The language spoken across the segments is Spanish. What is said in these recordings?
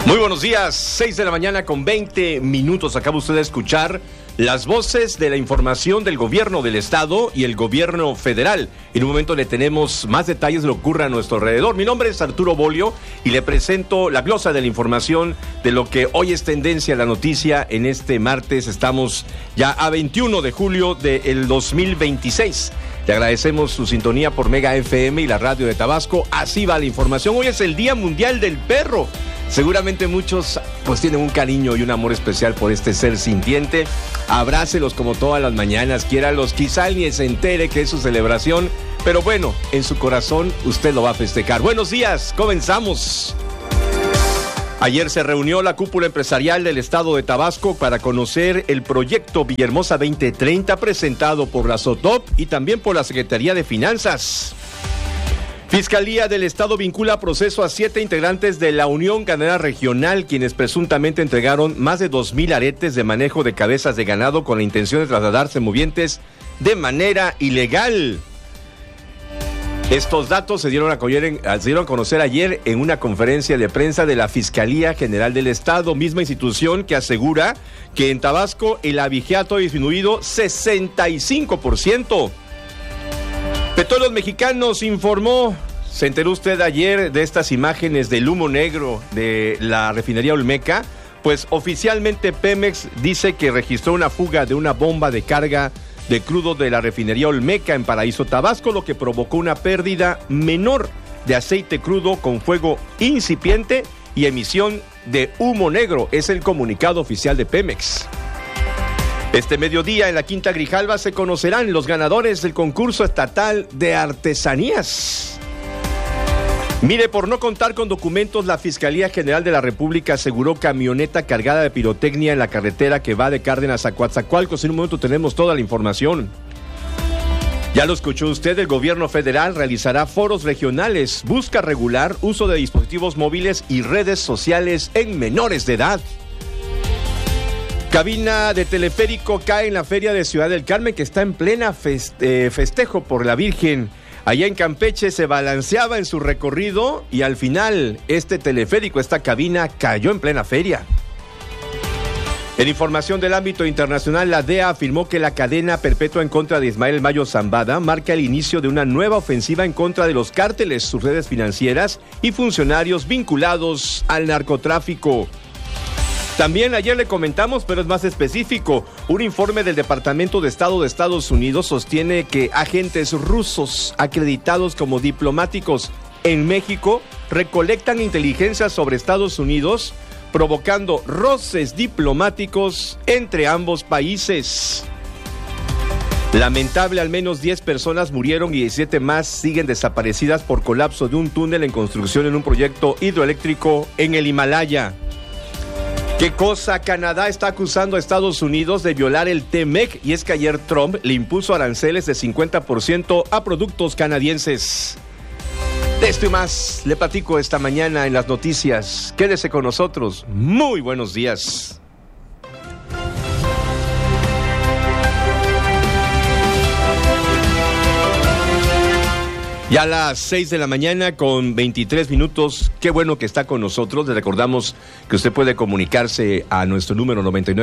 Muy buenos días, 6 de la mañana con 20 minutos. Acaba usted de escuchar las voces de la información del gobierno del estado y el gobierno federal. En un momento le tenemos más detalles de lo que ocurre a nuestro alrededor. Mi nombre es Arturo Bolio y le presento la glosa de la información de lo que hoy es tendencia la noticia en este martes. Estamos ya a 21 de julio del 2026. Le agradecemos su sintonía por Mega FM y la radio de Tabasco. Así va la información. Hoy es el Día Mundial del Perro. Seguramente muchos pues tienen un cariño y un amor especial por este ser sintiente. Abrácelos como todas las mañanas, quiéralos, quizá él ni se entere que es su celebración, pero bueno, en su corazón usted lo va a festejar. Buenos días, comenzamos. Ayer se reunió la cúpula empresarial del estado de Tabasco para conocer el proyecto Villahermosa 2030 presentado por la SOTOP y también por la Secretaría de Finanzas. Fiscalía del Estado vincula a proceso a 7 integrantes de la Unión Ganadera Regional, quienes presuntamente entregaron más de 2,000 aretes de manejo de cabezas de ganado con la intención de trasladarse movientes de manera ilegal. Estos datos se dieron a conocer ayer en una conferencia de prensa de la Fiscalía General del Estado, misma institución que asegura que en Tabasco el abigeato ha disminuido 65%. Petróleos Mexicanos informó, se enteró usted ayer de estas imágenes del humo negro de la refinería Olmeca, pues oficialmente Pemex dice que registró una fuga de una bomba de carga de crudo de la refinería Olmeca en Paraíso, Tabasco, lo que provocó una pérdida menor de aceite crudo con fuego incipiente y emisión de humo negro, es el comunicado oficial de Pemex. Este mediodía en la Quinta Grijalva se conocerán los ganadores del concurso estatal de artesanías. Mire, por no contar con documentos, la Fiscalía General de la República aseguró camioneta cargada de pirotecnia en la carretera que va de Cárdenas a Coatzacoalcos. En un momento tenemos toda la información. Ya lo escuchó usted, el gobierno federal realizará foros regionales, busca regular uso de dispositivos móviles y redes sociales en menores de edad. Cabina de teleférico cae en la Feria de Ciudad del Carmen, que está en plena festejo por la Virgen. Allá en Campeche se balanceaba en su recorrido y al final este teleférico, esta cabina, cayó en plena feria. En información del ámbito internacional, la DEA afirmó que la cadena perpetua en contra de Ismael Mayo Zambada marca el inicio de una nueva ofensiva en contra de los cárteles, sus redes financieras y funcionarios vinculados al narcotráfico. También ayer le comentamos, pero es más específico, un informe del Departamento de Estado de Estados Unidos sostiene que agentes rusos acreditados como diplomáticos en México recolectan inteligencia sobre Estados Unidos, provocando roces diplomáticos entre ambos países. Lamentable, al menos 10 personas murieron y 17 más siguen desaparecidas por colapso de un túnel en construcción en un proyecto hidroeléctrico en el Himalaya. ¿Qué cosa? Canadá está acusando a Estados Unidos de violar el TMEC y es que ayer Trump le impuso aranceles de 50% a productos canadienses. De esto y más le platico esta mañana en las noticias. Quédese con nosotros. Muy buenos días. Ya a las 6 de la mañana con 23 minutos, qué bueno que está con nosotros. Le recordamos que usted puede comunicarse a nuestro número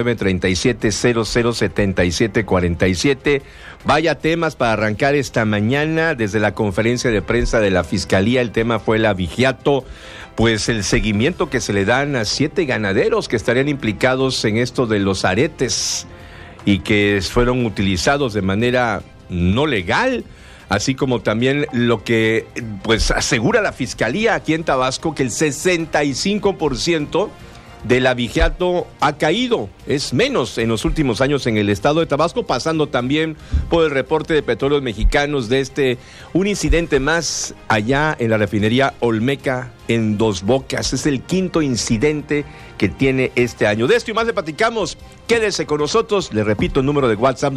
9937007747. Vaya temas para arrancar esta mañana desde la conferencia de prensa de la Fiscalía. El tema fue el abigeato, pues el seguimiento que se le dan a 7 ganaderos que estarían implicados en esto de los aretes y que fueron utilizados de manera no legal. Así como también lo que pues asegura la Fiscalía aquí en Tabasco, que el 65% del abigeato ha caído, es menos en los últimos años en el estado de Tabasco, pasando también por el reporte de Petróleos Mexicanos de un incidente más allá en la refinería Olmeca en Dos Bocas. Es el 5º incidente que tiene este año. De esto y más le platicamos. Quédese con nosotros. Le repito, el número de WhatsApp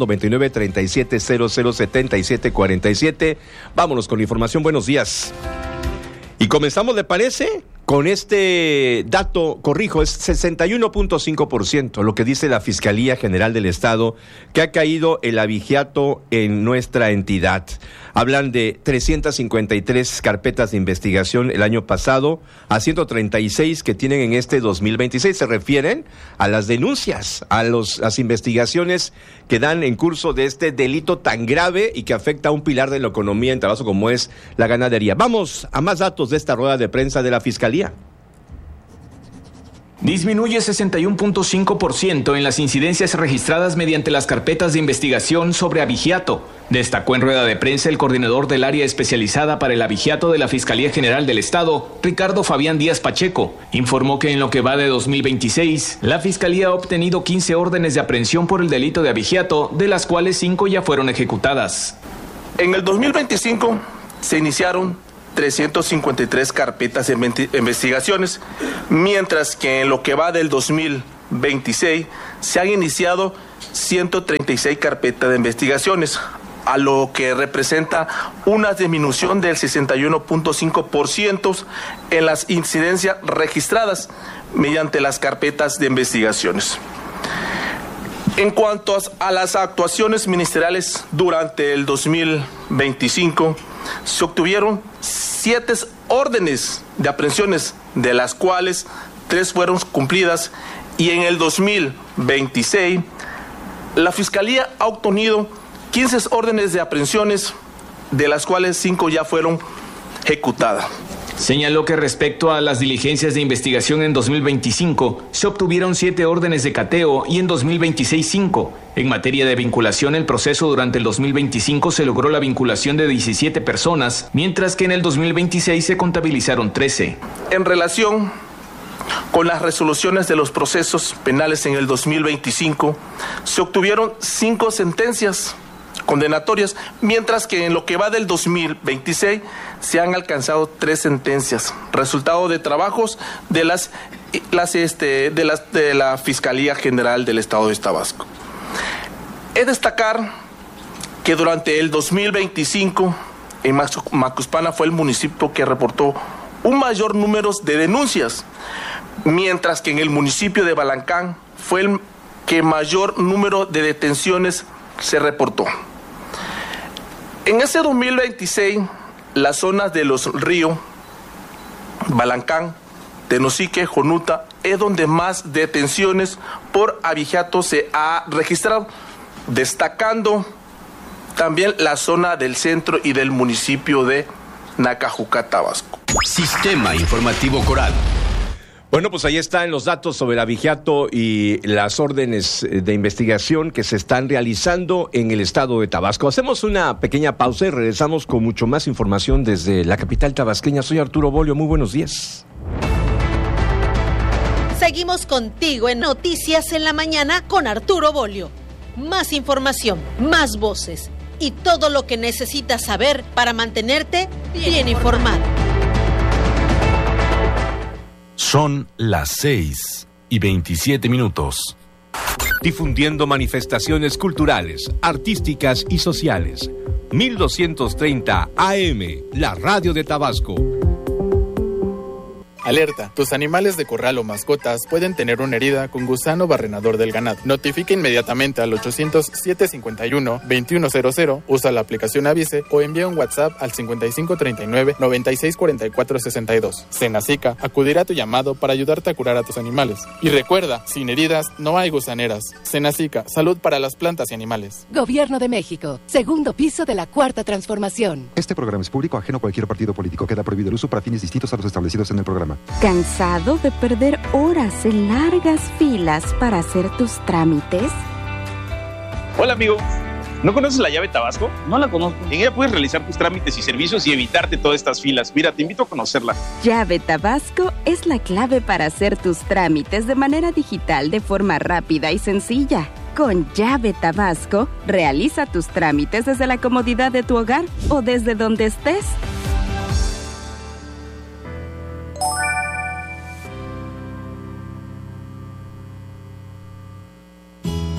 9937007747. Vámonos con la información. Buenos días. Y comenzamos, ¿le parece?, Con este dato, corrijo, es 61.5%, lo que dice la Fiscalía General del Estado, que ha caído el abigeato en nuestra entidad. Hablan de 353 carpetas de investigación el año pasado, a 136 que tienen en este 2026. Se refieren a las denuncias, a las investigaciones que dan en curso de este delito tan grave y que afecta a un pilar de la economía en Tabasco como es la ganadería. Vamos a más datos de esta rueda de prensa de la Fiscalía. Disminuye 61.5% en las incidencias registradas mediante las carpetas de investigación sobre abigeato. Destacó en rueda de prensa el coordinador del área especializada para el abigeato de la Fiscalía General del Estado, Ricardo Fabián Díaz Pacheco. Informó que en lo que va de 2026, la Fiscalía ha obtenido 15 órdenes de aprehensión por el delito de abigeato, de las cuales 5 ya fueron ejecutadas. En el 2025 se iniciaron 353 carpetas de investigaciones, mientras que en lo que va del 2026 se han iniciado 136 carpetas de investigaciones, a lo que representa una disminución del 61.5% en las incidencias registradas mediante las carpetas de investigaciones. En cuanto a las actuaciones ministeriales durante el 2025, se obtuvieron 7 órdenes de aprehensiones, de las cuales 3 fueron cumplidas, y en el 2026 la Fiscalía ha obtenido 15 órdenes de aprehensiones, de las cuales 5 ya fueron ejecutadas. Señaló que respecto a las diligencias de investigación en 2025, se obtuvieron 7 órdenes de cateo y en 2026 5. En materia de vinculación, el proceso durante el 2025 se logró la vinculación de 17 personas, mientras que en el 2026 se contabilizaron 13. En relación con las resoluciones de los procesos penales en el 2025, se obtuvieron 5 sentencias condenatorias, mientras que en lo que va del 2026 se han alcanzado 3 sentencias, resultado de trabajos de la Fiscalía General del Estado de Tabasco. Es destacar que durante el 2025 en Macuspana fue el municipio que reportó un mayor número de denuncias, mientras que en el municipio de Balancán fue el que mayor número de detenciones se reportó. En ese 2026, las zonas de los ríos Balancán, Tenosique, Jonuta, es donde más detenciones por abigeato se ha registrado, destacando también la zona del centro y del municipio de Nacajuca, Tabasco. Sistema Informativo Coral. Bueno, pues ahí están los datos sobre el abigeato y las órdenes de investigación que se están realizando en el estado de Tabasco. Hacemos una pequeña pausa y regresamos con mucho más información desde la capital tabasqueña. Soy Arturo Bolio, muy buenos días. Seguimos contigo en Noticias en la Mañana con Arturo Bolio. Más información, más voces y todo lo que necesitas saber para mantenerte bien informado. Son las 6:27. Difundiendo manifestaciones culturales, artísticas y sociales. 1230 AM, la radio de Tabasco. Alerta, tus animales de corral o mascotas pueden tener una herida con gusano barrenador del ganado. Notifica inmediatamente al 800-751-2100, usa la aplicación Avise o envía un WhatsApp al 5539-964462. Senacica acudirá a tu llamado para ayudarte a curar a tus animales. Y recuerda, sin heridas no hay gusaneras. Senacica, salud para las plantas y animales. Gobierno de México, segundo piso de la Cuarta Transformación. Este programa es público, ajeno a cualquier partido político. Queda prohibido el uso para fines distintos a los establecidos en el programa. ¿Cansado de perder horas en largas filas para hacer tus trámites? Hola amigo, ¿no conoces la llave Tabasco? No la conozco. En ella puedes realizar tus trámites y servicios y evitarte todas estas filas. Mira, te invito a conocerla. Llave Tabasco es la clave para hacer tus trámites de manera digital de forma rápida y sencilla. Con Llave Tabasco, realiza tus trámites desde la comodidad de tu hogar o desde donde estés.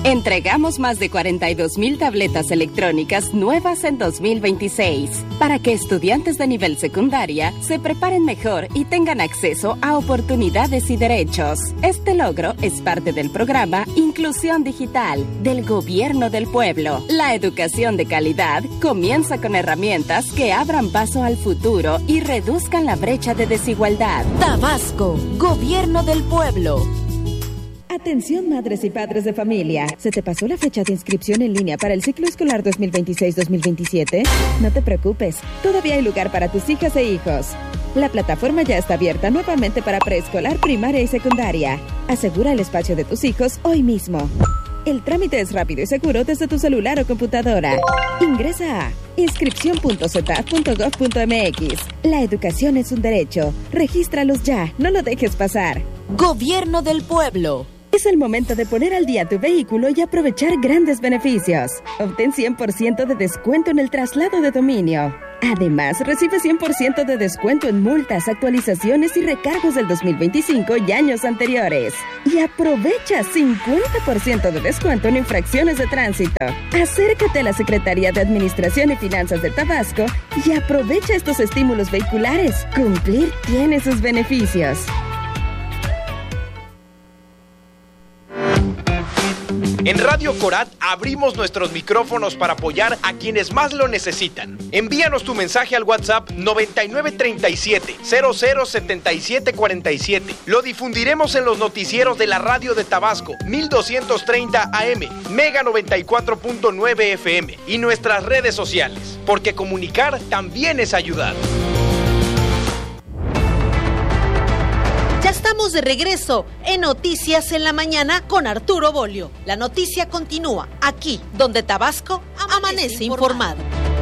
Entregamos más de 42,000 tabletas electrónicas nuevas en 2026 para que estudiantes de nivel secundaria se preparen mejor y tengan acceso a oportunidades y derechos. Este logro es parte del programa Inclusión Digital del Gobierno del Pueblo. La educación de calidad comienza con herramientas que abran paso al futuro y reduzcan la brecha de desigualdad. Tabasco, Gobierno del Pueblo. Atención madres y padres de familia. ¿Se te pasó la fecha de inscripción en línea para el ciclo escolar 2026-2027? No te preocupes, todavía hay lugar para tus hijas e hijos. La plataforma ya está abierta nuevamente para preescolar, primaria y secundaria. Asegura el espacio de tus hijos hoy mismo. El trámite es rápido y seguro desde tu celular o computadora. Ingresa a inscripción.cetad.gov.mx. La educación es un derecho. Regístralos ya, no lo dejes pasar. Gobierno del Pueblo. Es el momento de poner al día tu vehículo y aprovechar grandes beneficios. Obtén 100% de descuento en el traslado de dominio. Además, recibe 100% de descuento en multas, actualizaciones y recargos del 2025 y años anteriores. Y aprovecha 50% de descuento en infracciones de tránsito. Acércate a la Secretaría de Administración y Finanzas de Tabasco y aprovecha estos estímulos vehiculares. Cumplir tiene sus beneficios. En Radio Corat abrimos nuestros micrófonos para apoyar a quienes más lo necesitan. Envíanos tu mensaje al WhatsApp 9937-007747. Lo difundiremos en los noticieros de la radio de Tabasco, 1230 AM, Mega 94.9 FM y nuestras redes sociales, porque comunicar también es ayudar. Ya estamos de regreso en Noticias en la Mañana con Arturo Bolio. La noticia continúa aquí, donde Tabasco amanece informado.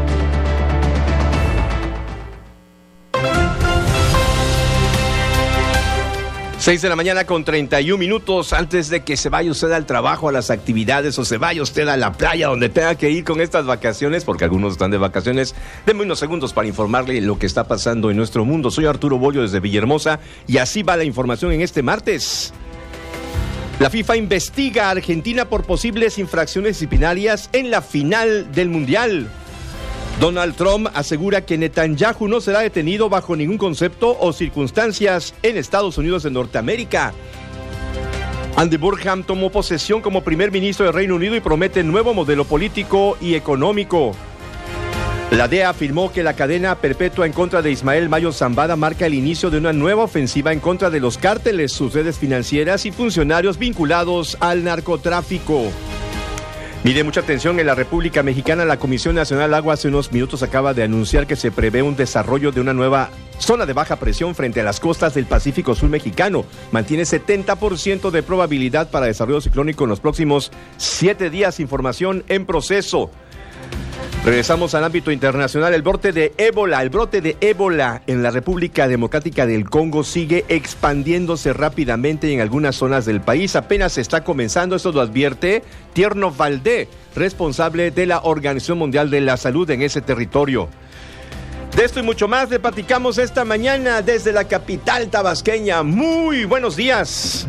6 de la mañana con 31 minutos. Antes de que se vaya usted al trabajo, a las actividades, o se vaya usted a la playa donde tenga que ir con estas vacaciones, porque algunos están de vacaciones, denme unos segundos para informarle lo que está pasando en nuestro mundo. Soy Arturo Bolio desde Villahermosa y así va la información en este martes. La FIFA investiga a Argentina por posibles infracciones disciplinarias en la final del Mundial. Donald Trump asegura que Netanyahu no será detenido bajo ningún concepto o circunstancias en Estados Unidos de Norteamérica. Andy Burnham tomó posesión como primer ministro del Reino Unido y promete nuevo modelo político y económico. La DEA afirmó que la cadena perpetua en contra de Ismael Mayo Zambada marca el inicio de una nueva ofensiva en contra de los cárteles, sus redes financieras y funcionarios vinculados al narcotráfico. Mire, mucha atención, en la República Mexicana, la Comisión Nacional del Agua hace unos minutos acaba de anunciar que se prevé un desarrollo de una nueva zona de baja presión frente a las costas del Pacífico Sur mexicano. Mantiene 70% de probabilidad para desarrollo ciclónico en los próximos 7 días. Información en proceso. Regresamos al ámbito internacional. El brote de ébola en la República Democrática del Congo sigue expandiéndose rápidamente en algunas zonas del país. Apenas se está comenzando, esto lo advierte Tierno Valdé, responsable de la Organización Mundial de la Salud en ese territorio. De esto y mucho más le platicamos esta mañana desde la capital tabasqueña. Muy buenos días.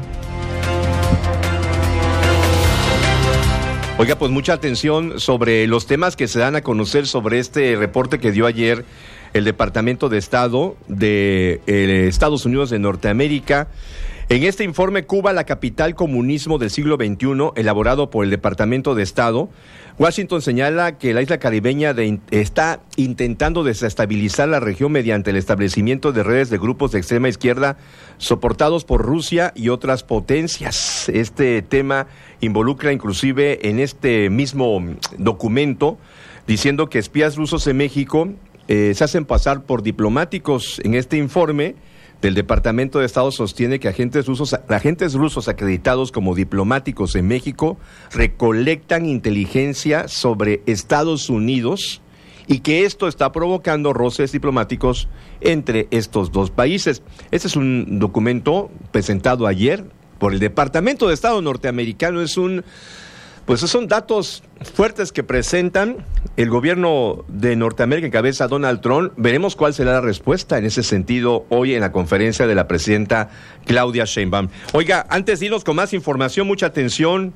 Oiga, pues mucha atención sobre los temas que se dan a conocer sobre este reporte que dio ayer el Departamento de Estado de Estados Unidos de Norteamérica. En este informe, Cuba, la capital comunismo del siglo XXI, elaborado por el Departamento de Estado, Washington señala que la isla caribeña está intentando desestabilizar la región mediante el establecimiento de redes de grupos de extrema izquierda soportados por Rusia y otras potencias. Este tema involucra inclusive en este mismo documento, diciendo que espías rusos en México se hacen pasar por diplomáticos. En este informe del Departamento de Estado sostiene que agentes rusos acreditados como diplomáticos en México recolectan inteligencia sobre Estados Unidos y que esto está provocando roces diplomáticos entre estos dos países. Este es un documento presentado ayer por el Departamento de Estado norteamericano. Son datos fuertes que presentan el gobierno de Norteamérica en cabeza Donald Trump. Veremos cuál será la respuesta en ese sentido hoy en la conferencia de la presidenta Claudia Sheinbaum. Oiga, antes de irnos con más información, mucha atención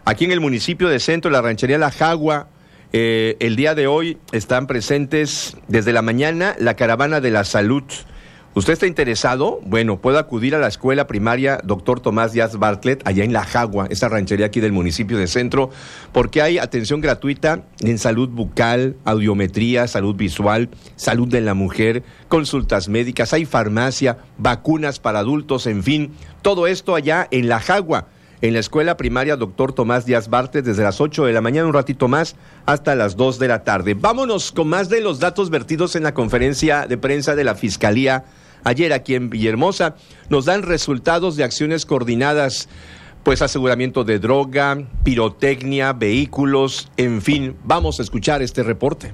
aquí en el municipio de Centro, la ranchería La Jagua. El día de hoy están presentes desde la mañana la caravana de la salud. ¿Usted está interesado? Bueno, puede acudir a la escuela primaria Dr. Tomás Díaz Bartlett, allá en La Jagua, esa ranchería aquí del municipio de Centro, porque hay atención gratuita en salud bucal, audiometría, salud visual, salud de la mujer, consultas médicas, hay farmacia, vacunas para adultos, en fin, todo esto allá en La Jagua, en la escuela primaria Dr. Tomás Díaz Bartlett, desde las 8 de la mañana, un ratito más, hasta las 2 de la tarde. Vámonos con más de los datos vertidos en la conferencia de prensa de la Fiscalía. Ayer aquí en Villahermosa nos dan resultados de acciones coordinadas, pues aseguramiento de droga, pirotecnia, vehículos, en fin. Vamos a escuchar este reporte.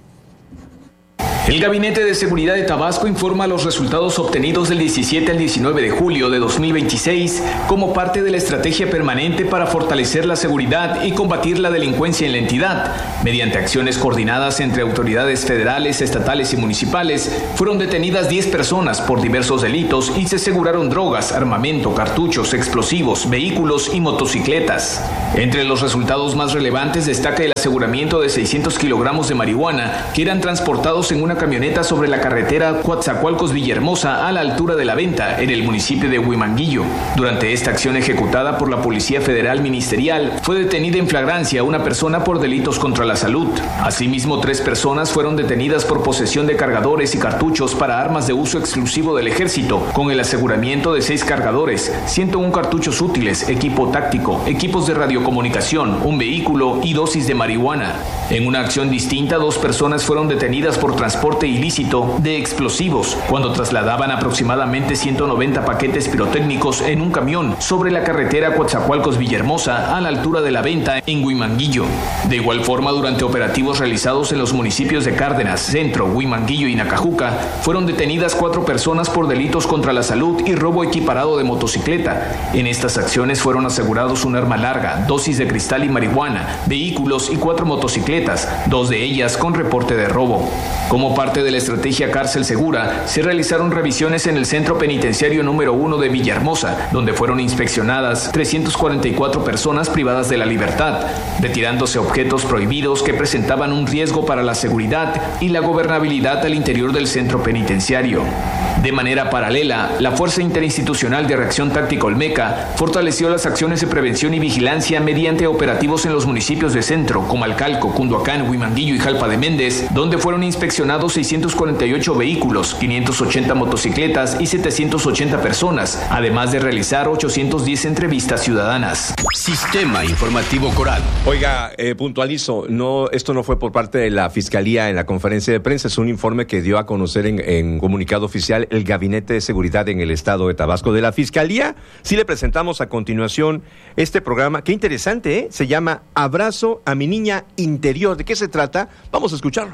El Gabinete de Seguridad de Tabasco informa los resultados obtenidos del 17 al 19 de julio de 2026 como parte de la estrategia permanente para fortalecer la seguridad y combatir la delincuencia en la entidad. Mediante acciones coordinadas entre autoridades federales, estatales y municipales, fueron detenidas 10 personas por diversos delitos y se aseguraron drogas, armamento, cartuchos, explosivos, vehículos y motocicletas. Entre los resultados más relevantes destaca el aseguramiento de 600 kilogramos de marihuana que eran transportados en una camioneta sobre la carretera Coatzacoalcos-Villahermosa a la altura de La Venta, en el municipio de Huimanguillo. Durante esta acción ejecutada por la Policía Federal Ministerial, fue detenida en flagrancia una persona por delitos contra la salud. Asimismo, 3 personas fueron detenidas por posesión de cargadores y cartuchos para armas de uso exclusivo del Ejército, con el aseguramiento de 6 cargadores, 101 cartuchos útiles, equipo táctico, equipos de radiocomunicación, un vehículo y dosis de marihuana. En una acción distinta, 2 personas fueron detenidas por transporte ilícito de explosivos cuando trasladaban aproximadamente 190 paquetes pirotécnicos en un camión sobre la carretera Coatzacoalcos-Villahermosa a la altura de La Venta en Huimanguillo. De igual forma, durante operativos realizados en los municipios de Cárdenas, Centro, Huimanguillo y Nacajuca, fueron detenidas 4 personas por delitos contra la salud y robo equiparado de motocicleta. En estas acciones fueron asegurados un arma larga, dosis de cristal y marihuana, vehículos y 4 motocicletas, 2 de ellas con reporte de robo. Como parte de la estrategia Cárcel Segura, se realizaron revisiones en el Centro Penitenciario número 1 de Villahermosa, donde fueron inspeccionadas 344 personas privadas de la libertad, retirándose objetos prohibidos que presentaban un riesgo para la seguridad y la gobernabilidad al interior del centro penitenciario. De manera paralela, la Fuerza Interinstitucional de Reacción Táctica Olmeca fortaleció las acciones de prevención y vigilancia mediante operativos en los municipios de Centro, Comalcalco, Cunduacán, Huimanguillo y Jalpa de Méndez, donde fueron inspeccionados 648 vehículos, 580 motocicletas y 780 personas, además de realizar 810 entrevistas ciudadanas. Sistema Informativo Coral. Oiga, puntualizo, esto no fue por parte de la Fiscalía en la conferencia de prensa, es un informe que dio a conocer en comunicado oficial el Gabinete de Seguridad en el Estado de Tabasco. De la Fiscalía, sí le presentamos a continuación este programa, qué interesante, ¿eh? Se llama Abrazo a mi niña interior. ¿De qué se trata? Vamos a escucharlo.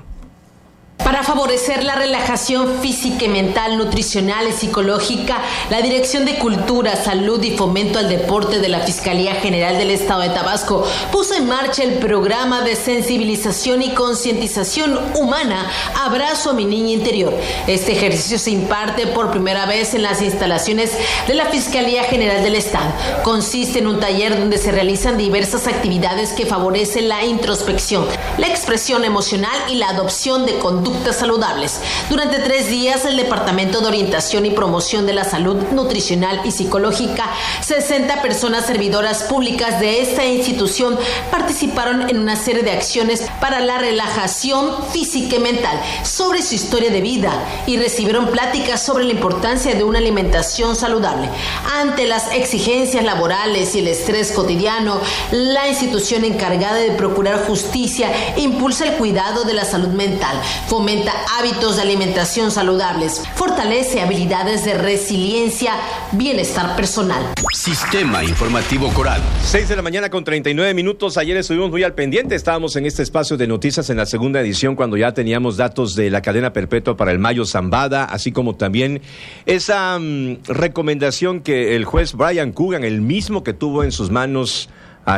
Para favorecer la relajación física y mental, nutricional y psicológica, la Dirección de Cultura, Salud y Fomento al Deporte de la Fiscalía General del Estado de Tabasco puso en marcha el programa de sensibilización y concientización humana Abrazo a mi niña interior. Este ejercicio se imparte por primera vez en las instalaciones de la Fiscalía General del Estado. Consiste en un taller donde se realizan diversas actividades que favorecen la introspección, la expresión emocional y la adopción de conductas saludables. Durante 3 días, el Departamento de Orientación y Promoción de la Salud Nutricional y Psicológica, 60 personas servidoras públicas de esta institución participaron en una serie de acciones para la relajación física y mental sobre su historia de vida y recibieron pláticas sobre la importancia de una alimentación saludable. Ante las exigencias laborales y el estrés cotidiano, la institución encargada de procurar justicia impulsa el cuidado de la salud mental, fomenta hábitos de alimentación saludables, fortalece habilidades de resiliencia, bienestar personal. Sistema Informativo Coral. 6 de la mañana con 39 minutos. Ayer estuvimos muy al pendiente. Estábamos en este espacio de noticias en la segunda edición cuando ya teníamos datos de la cadena perpetua para el Mayo Zambada, así como también esa recomendación que el juez Brian Coogan, el mismo que tuvo en sus manos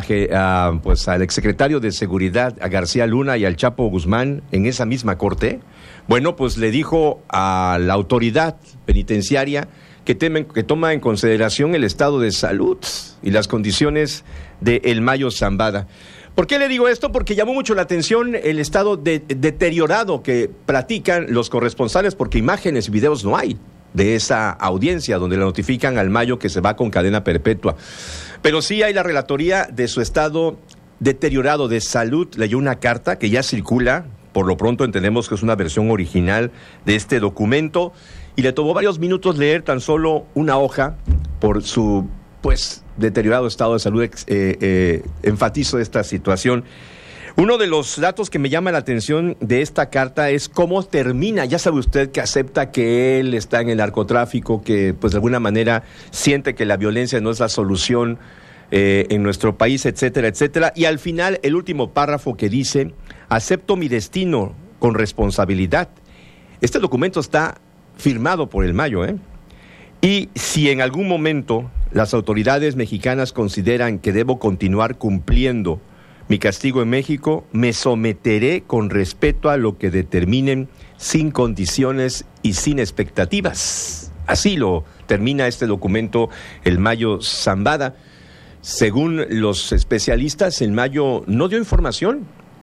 al exsecretario de Seguridad, a García Luna y al Chapo Guzmán en esa misma corte, bueno, pues le dijo a la autoridad penitenciaria que toma en consideración el estado de salud y las condiciones de El Mayo Zambada. ¿Por qué le digo esto? Porque llamó mucho la atención el estado deteriorado que platican los corresponsales, porque imágenes y videos no hay de esa audiencia donde le notifican al Mayo que se va con cadena perpetua. Pero sí hay la relatoría de su estado deteriorado de salud. Leyó una carta que ya circula, por lo pronto entendemos que es una versión original de este documento, y le tomó varios minutos leer tan solo una hoja por su, deteriorado estado de salud. Enfatizo esta situación. Uno de los datos que me llama la atención de esta carta es cómo termina. Ya sabe usted que acepta que él está en el narcotráfico, que de alguna manera siente que la violencia no es la solución en nuestro país, etcétera, etcétera. Y al final, el último párrafo que dice: acepto mi destino con responsabilidad. Este documento está firmado por el Mayo, Y si en algún momento las autoridades mexicanas consideran que debo continuar cumpliendo mi castigo en México, me someteré con respeto a lo que determinen, sin condiciones y sin expectativas. Así lo termina este documento, El Mayo Zambada. Según los especialistas, el Mayo no dio información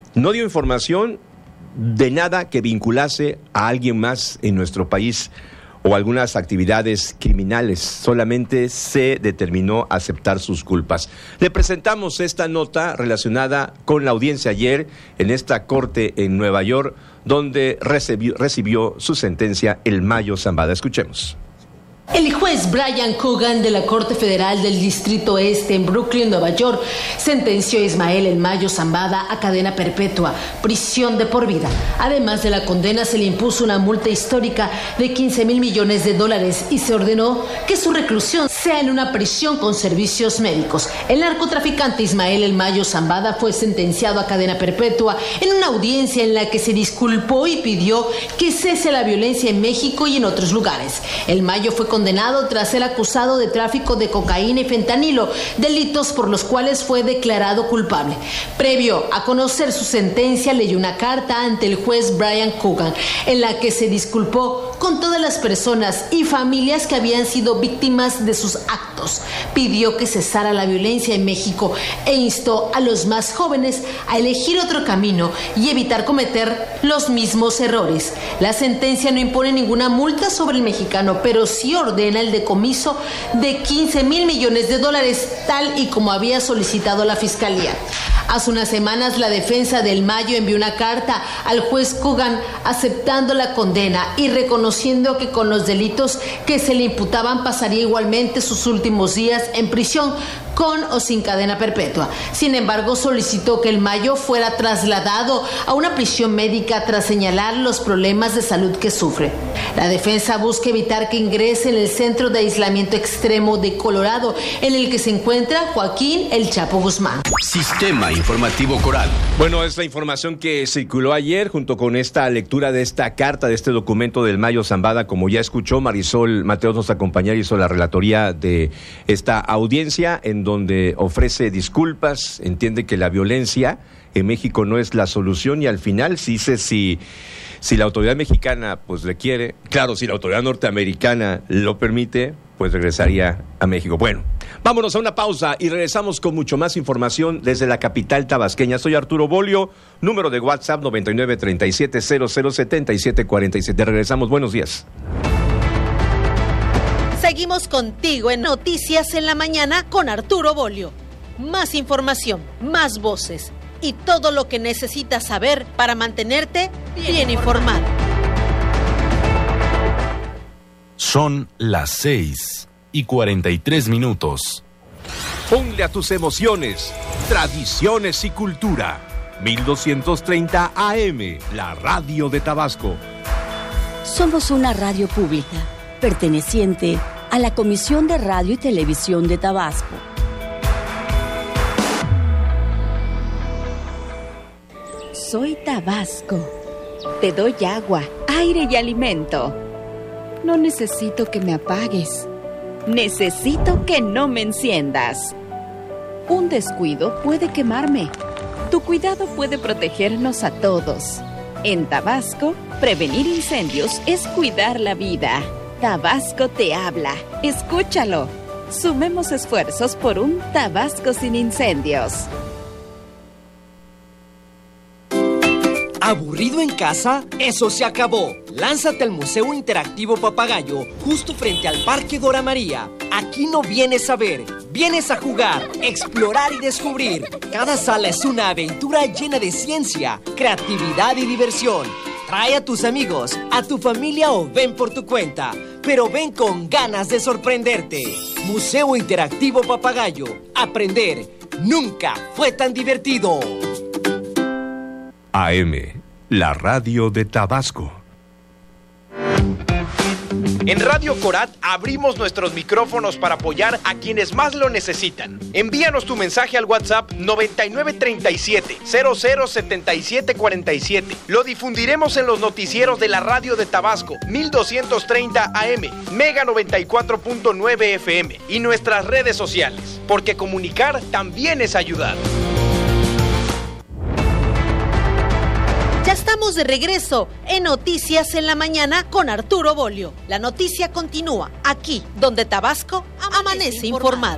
de nada que vinculase a alguien más en nuestro país o algunas actividades criminales. Solamente se determinó aceptar sus culpas. Le presentamos esta nota relacionada con la audiencia ayer en esta corte en Nueva York, donde recibió su sentencia El Mayo Zambada. Escuchemos. El juez Brian Coogan de la Corte Federal del Distrito Este en Brooklyn, Nueva York, sentenció a Ismael El Mayo Zambada a cadena perpetua, prisión de por vida. Además de la condena, se le impuso una multa histórica de $15,000 millones y se ordenó que su reclusión sea en una prisión con servicios médicos. El narcotraficante Ismael El Mayo Zambada fue sentenciado a cadena perpetua en una audiencia en la que se disculpó y pidió que cese la violencia en México y en otros lugares. El Mayo fue condenado tras ser acusado de tráfico de cocaína y fentanilo, delitos por los cuales fue declarado culpable. Previo a conocer su sentencia, leyó una carta ante el juez Brian Coogan, en la que se disculpó con todas las personas y familias que habían sido víctimas de sus actos. Pidió que cesara la violencia en México e instó a los más jóvenes a elegir otro camino y evitar cometer los mismos errores. La sentencia no impone ninguna multa sobre el mexicano, pero sí ordena el decomiso de $15,000 millones, tal y como había solicitado la Fiscalía. Hace unas semanas, la defensa del Mayo envió una carta al juez Coogan aceptando la condena y reconociendo que con los delitos que se le imputaban pasaría igualmente sus últimos días en prisión, con o sin cadena perpetua. Sin embargo, solicitó que el Mayo fuera trasladado a una prisión médica tras señalar los problemas de salud que sufre. La defensa busca evitar que ingrese en el centro de aislamiento extremo de Colorado, en el que se encuentra Joaquín El Chapo Guzmán. Sistema Informativo Coral. Bueno, es la información que circuló ayer junto con esta lectura de esta carta, de este documento del Mayo Zambada. Como ya escuchó, Marisol Mateos nos acompañó y hizo la relatoría de esta audiencia, en donde ofrece disculpas, entiende que la violencia en México no es la solución, y al final dice si la autoridad mexicana requiere, claro, si la autoridad norteamericana lo permite, regresaría a México. Bueno, vámonos a una pausa y regresamos con mucho más información desde la capital tabasqueña. Soy Arturo Bolio, número de WhatsApp 9937007747. Regresamos, buenos días. Seguimos contigo en Noticias en la Mañana con Arturo Bolio. Más información, más voces y todo lo que necesitas saber para mantenerte bien informado. Son las 6:43. Ponle a tus emociones, tradiciones y cultura. 1230 AM, la radio de Tabasco. Somos una radio pública, perteneciente a la Comisión de Radio y Televisión de Tabasco. Soy Tabasco. Te doy agua, aire y alimento. No necesito que me apagues. Necesito que no me enciendas. Un descuido puede quemarme. Tu cuidado puede protegernos a todos. En Tabasco, prevenir incendios es cuidar la vida. Tabasco te habla. Escúchalo. Sumemos esfuerzos por un Tabasco sin incendios. ¿Aburrido en casa? ¡Eso se acabó! Lánzate al Museo Interactivo Papagayo, justo frente al Parque Dora María. Aquí no vienes a ver, vienes a jugar, explorar y descubrir. Cada sala es una aventura llena de ciencia, creatividad y diversión. Trae a tus amigos, a tu familia o ven por tu cuenta, pero ven con ganas de sorprenderte. Museo Interactivo Papagayo. Aprender nunca fue tan divertido. AM, la radio de Tabasco. En Radio Corat abrimos nuestros micrófonos para apoyar a quienes más lo necesitan. Envíanos tu mensaje al WhatsApp 9937-007747. Lo difundiremos en los noticieros de la radio de Tabasco, 1230 AM, Mega 94.9 FM y nuestras redes sociales, porque comunicar también es ayudar. Ya estamos de regreso en Noticias en la Mañana con Arturo Bolio. La noticia continúa aquí, donde Tabasco amanece informado.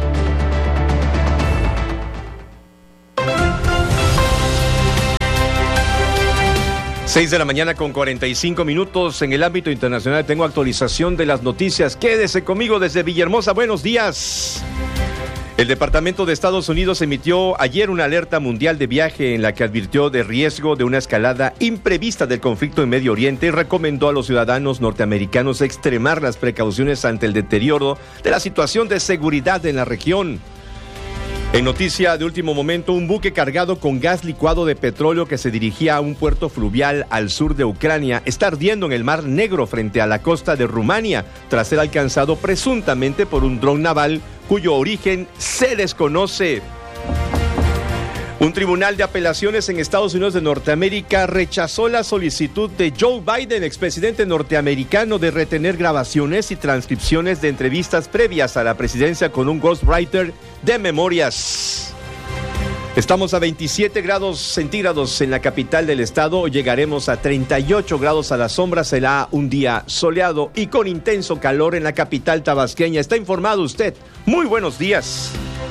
Seis de la mañana con 45 minutos. En el ámbito internacional tengo actualización de las noticias. Quédese conmigo desde Villahermosa. Buenos días. El Departamento de Estados Unidos emitió ayer una alerta mundial de viaje en la que advirtió de riesgo de una escalada imprevista del conflicto en Medio Oriente y recomendó a los ciudadanos norteamericanos extremar las precauciones ante el deterioro de la situación de seguridad en la región. En noticia de último momento, un buque cargado con gas licuado de petróleo que se dirigía a un puerto fluvial al sur de Ucrania está ardiendo en el Mar Negro frente a la costa de Rumania, tras ser alcanzado presuntamente por un dron naval cuyo origen se desconoce. Un tribunal de apelaciones en Estados Unidos de Norteamérica rechazó la solicitud de Joe Biden, expresidente norteamericano, de retener grabaciones y transcripciones de entrevistas previas a la presidencia con un ghostwriter de memorias. Estamos a 27 grados centígrados en la capital del estado, llegaremos a 38 grados a la sombra, será un día soleado y con intenso calor en la capital tabasqueña. ¿Está informado usted? Muy buenos días.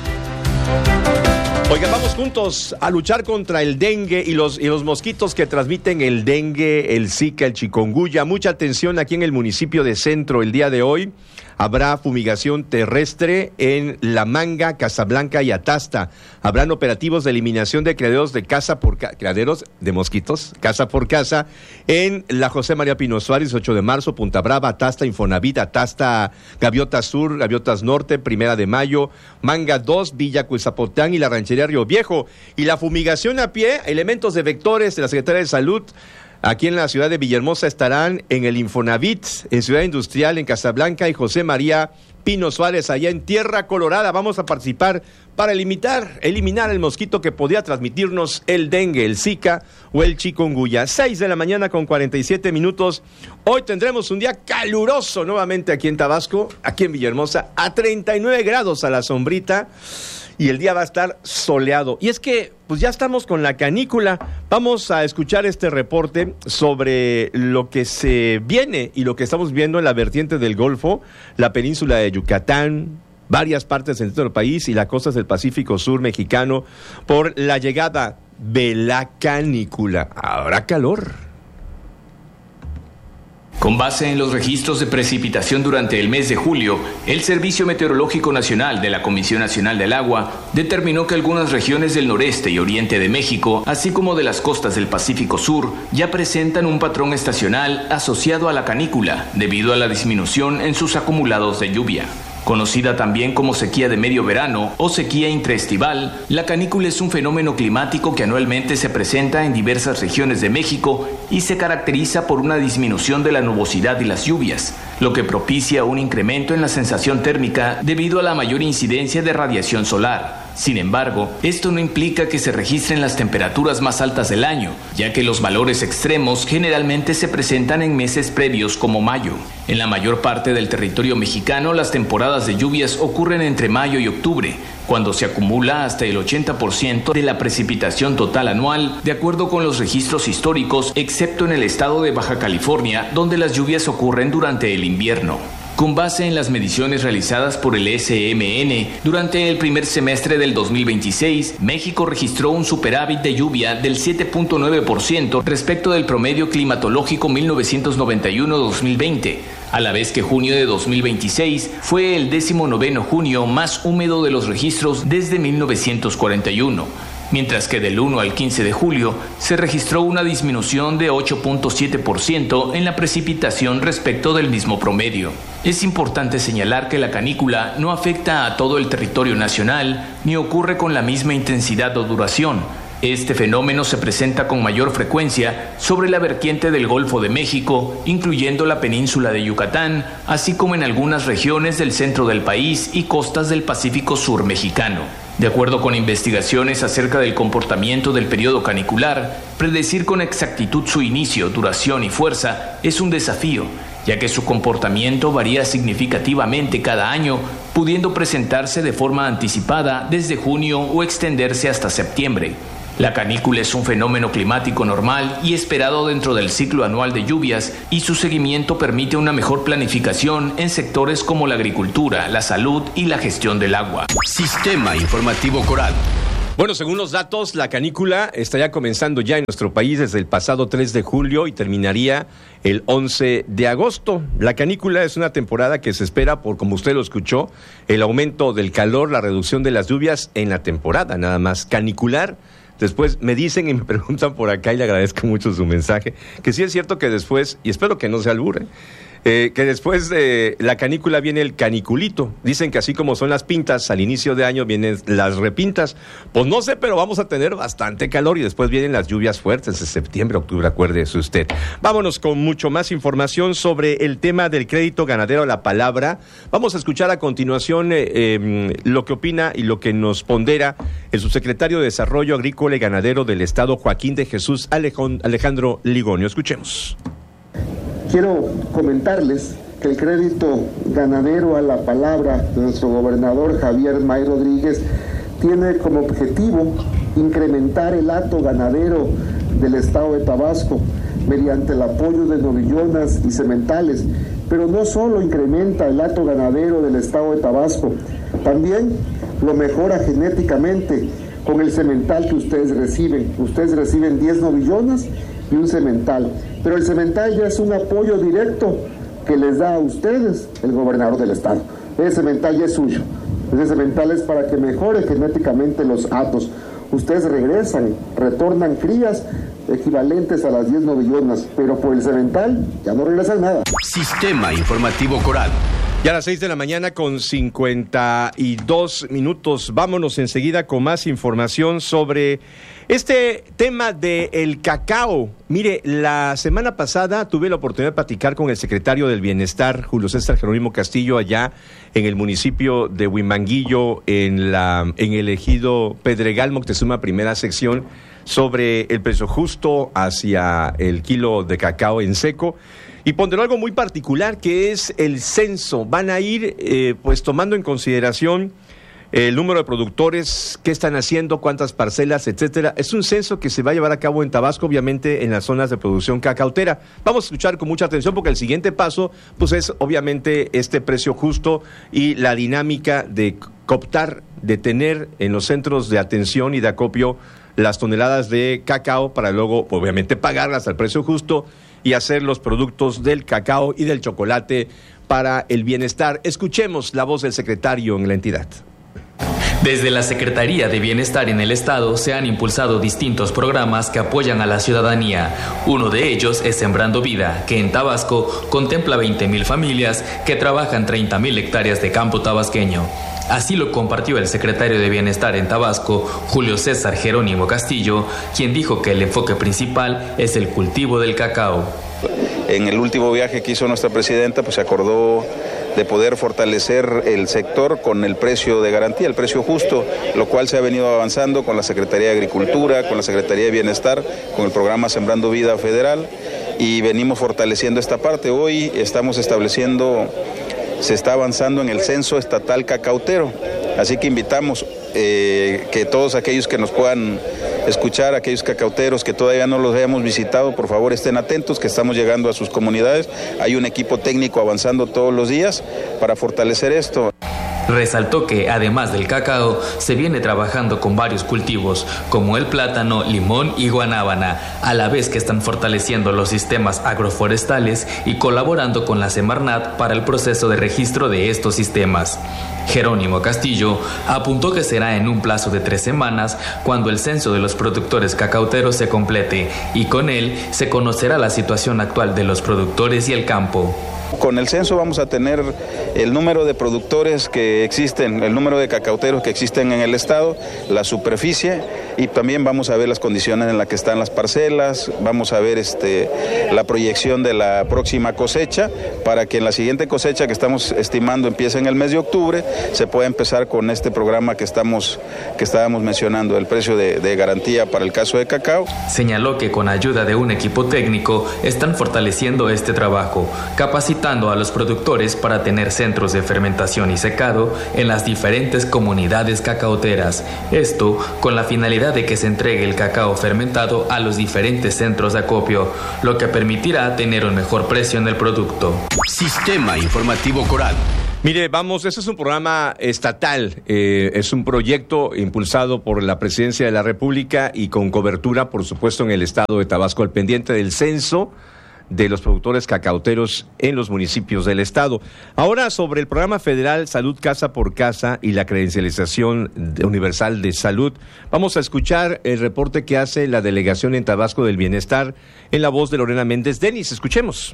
Oigan, vamos juntos a luchar contra el dengue y los mosquitos que transmiten el dengue, el zika, el chikungunya. Mucha atención aquí en el municipio de Centro el día de hoy. Habrá fumigación terrestre en La Manga, Casablanca y Atasta. Habrán operativos de eliminación de criaderos de criaderos de mosquitos, casa por casa, en la José María Pino Suárez, 8 de marzo, Punta Brava, Atasta, Infonavit, Atasta, Gaviotas Sur, Gaviotas Norte, 1 de mayo, Manga 2, Villa Cuizapotán y la Ranchería Río Viejo. Y la fumigación a pie, elementos de vectores de la Secretaría de Salud, aquí en la ciudad de Villahermosa estarán en el Infonavit, en Ciudad Industrial, en Casablanca y José María Pino Suárez, allá en Tierra Colorada. Vamos a participar para eliminar el mosquito que podía transmitirnos el dengue, el zika o el chikungunya. 6 de la mañana con 47 minutos. Hoy tendremos un día caluroso nuevamente aquí en Tabasco, aquí en Villahermosa, a 39 grados a la sombrita. Y el día va a estar soleado. Y es que, pues ya estamos con la canícula. Vamos a escuchar este reporte sobre lo que se viene y lo que estamos viendo en la vertiente del Golfo, la península de Yucatán, varias partes del centro del país y las costas del Pacífico Sur mexicano, por la llegada de la canícula. ¿Habrá calor? Con base en los registros de precipitación durante el mes de julio, el Servicio Meteorológico Nacional de la Comisión Nacional del Agua determinó que algunas regiones del noreste y oriente de México, así como de las costas del Pacífico Sur, ya presentan un patrón estacional asociado a la canícula, debido a la disminución en sus acumulados de lluvia. Conocida también como sequía de medio verano o sequía intraestival, la canícula es un fenómeno climático que anualmente se presenta en diversas regiones de México y se caracteriza por una disminución de la nubosidad y las lluvias, lo que propicia un incremento en la sensación térmica debido a la mayor incidencia de radiación solar. Sin embargo, esto no implica que se registren las temperaturas más altas del año, ya que los valores extremos generalmente se presentan en meses previos como mayo. En la mayor parte del territorio mexicano, las temporadas de lluvias ocurren entre mayo y octubre, cuando se acumula hasta el 80% de la precipitación total anual, de acuerdo con los registros históricos, excepto en el estado de Baja California, donde las lluvias ocurren durante el invierno. Con base en las mediciones realizadas por el SMN, durante el primer semestre del 2026, México registró un superávit de lluvia del 7.9% respecto del promedio climatológico 1991-2020, a la vez que junio de 2026 fue el 19º junio más húmedo de los registros desde 1941. Mientras que del 1 al 15 de julio se registró una disminución de 8.7% en la precipitación respecto del mismo promedio. Es importante señalar que la canícula no afecta a todo el territorio nacional ni ocurre con la misma intensidad o duración. Este fenómeno se presenta con mayor frecuencia sobre la vertiente del Golfo de México, incluyendo la península de Yucatán, así como en algunas regiones del centro del país y costas del Pacífico Sur mexicano. De acuerdo con investigaciones acerca del comportamiento del periodo canicular, predecir con exactitud su inicio, duración y fuerza es un desafío, ya que su comportamiento varía significativamente cada año, pudiendo presentarse de forma anticipada desde junio o extenderse hasta septiembre. La canícula es un fenómeno climático normal y esperado dentro del ciclo anual de lluvias, y su seguimiento permite una mejor planificación en sectores como la agricultura, la salud y la gestión del agua. Sistema Informativo Coral. Bueno, según los datos, la canícula estaría comenzando ya en nuestro país desde el pasado 3 de julio y terminaría el 11 de agosto. La canícula es una temporada que se espera por, como usted lo escuchó, el aumento del calor, la reducción de las lluvias en la temporada, nada más. Canicular. Después me dicen y me preguntan por acá, y le agradezco mucho su mensaje, que sí es cierto que después, y espero que no se albure, que después de la canícula viene el caniculito. Dicen que así como son las pintas, al inicio de año vienen las repintas. Pues no sé, pero vamos a tener bastante calor y después vienen las lluvias fuertes de septiembre, octubre, acuérdese usted. Vámonos con mucho más información sobre el tema del crédito ganadero a la palabra. Vamos a escuchar a continuación lo que opina y lo que nos pondera el subsecretario de Desarrollo Agrícola y Ganadero del Estado, Joaquín de Jesús Alejandro Ligonio. Escuchemos. Quiero comentarles que el crédito ganadero a la palabra de nuestro gobernador Javier May Rodríguez tiene como objetivo incrementar el hato ganadero del estado de Tabasco mediante el apoyo de novillonas y sementales, pero no solo incrementa el hato ganadero del estado de Tabasco, también lo mejora genéticamente con el semental que ustedes reciben. Ustedes reciben 10 novillonas y un semental, pero el semental ya es un apoyo directo que les da a ustedes el gobernador del estado. Ese semental ya es suyo. Ese semental es para que mejore genéticamente los hatos. Ustedes retornan crías equivalentes a las 10 novillonas, pero por el semental ya no regresan nada. Sistema Informativo Coral. Ya a las 6 de la mañana con 52 minutos. Vámonos enseguida con más información sobre este tema del cacao. Mire, la semana pasada tuve la oportunidad de platicar con el secretario del Bienestar, Julio César Jerónimo Castillo, allá en el municipio de Huimanguillo, en el ejido Pedregal, Moctezuma, primera sección, sobre el precio justo hacia el kilo de cacao en seco. Y ponderó algo muy particular, que es el censo. Van a ir pues tomando en consideración el número de productores, qué están haciendo, cuántas parcelas, etcétera. Es un censo que se va a llevar a cabo en Tabasco, obviamente en las zonas de producción cacautera. Vamos a escuchar con mucha atención porque el siguiente paso pues es obviamente este precio justo y la dinámica de cooptar, de tener en los centros de atención y de acopio las toneladas de cacao para luego obviamente pagarlas al precio justo y hacer los productos del cacao y del chocolate para el bienestar. Escuchemos la voz del secretario en la entidad. Desde la Secretaría de Bienestar en el Estado se han impulsado distintos programas que apoyan a la ciudadanía. Uno de ellos es Sembrando Vida, que en Tabasco contempla 20,000 familias que trabajan 30,000 hectáreas de campo tabasqueño. Así lo compartió el secretario de Bienestar en Tabasco, Julio César Jerónimo Castillo, quien dijo que el enfoque principal es el cultivo del cacao. En el último viaje que hizo nuestra presidenta, pues se acordó de poder fortalecer el sector con el precio de garantía, el precio justo, lo cual se ha venido avanzando con la Secretaría de Agricultura, con la Secretaría de Bienestar, con el programa Sembrando Vida Federal, y venimos fortaleciendo esta parte. Hoy estamos estableciendo, se está avanzando en el censo estatal cacautero, así que invitamos que todos aquellos que nos puedan escuchar, aquellos cacauteros que todavía no los hayamos visitado, por favor estén atentos, que estamos llegando a sus comunidades. Hay un equipo técnico avanzando todos los días para fortalecer esto. Resaltó que, además del cacao, se viene trabajando con varios cultivos, como el plátano, limón y guanábana, a la vez que están fortaleciendo los sistemas agroforestales y colaborando con la Semarnat para el proceso de registro de estos sistemas. Jerónimo Castillo apuntó que será en un plazo de 3 semanas cuando el censo de los productores cacauteros se complete, y con él se conocerá la situación actual de los productores y el campo. Con el censo vamos a tener el número de productores que existen, el número de cacauteros que existen en el estado, la superficie, y también vamos a ver las condiciones en las que están las parcelas, vamos a ver la proyección de la próxima cosecha, para que en la siguiente cosecha, que estamos estimando empiece en el mes de octubre, se pueda empezar con este programa que estábamos mencionando, el precio de garantía para el caso de cacao. Señaló que con ayuda de un equipo técnico están fortaleciendo este trabajo, capacitando a los productores para tener centros de fermentación y secado en las diferentes comunidades cacauteras. Esto con la finalidad de que se entregue el cacao fermentado a los diferentes centros de acopio, lo que permitirá tener un mejor precio en el producto. Sistema Informativo Coral. Mire, este es un programa estatal, es un proyecto impulsado por la Presidencia de la República y con cobertura, por supuesto, en el estado de Tabasco, al pendiente del censo de los productores cacauteros en los municipios del estado. Ahora, sobre el programa federal Salud Casa por Casa y la credencialización universal de salud, vamos a escuchar el reporte que hace la Delegación en Tabasco del Bienestar en la voz de Lorena Méndez Denis. Escuchemos.